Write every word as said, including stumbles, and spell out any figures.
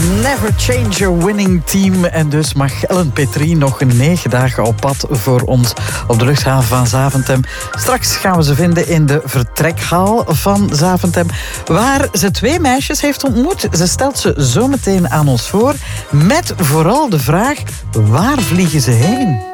Never change your winning team. En dus mag Ellen Petrie nog negen dagen op pad voor ons op de luchthaven van Zaventem. Straks gaan we ze vinden in de vertrekhal van Zaventem, waar ze twee meisjes heeft ontmoet. Ze stelt ze zo meteen aan ons voor, met vooral de vraag: waar vliegen ze heen?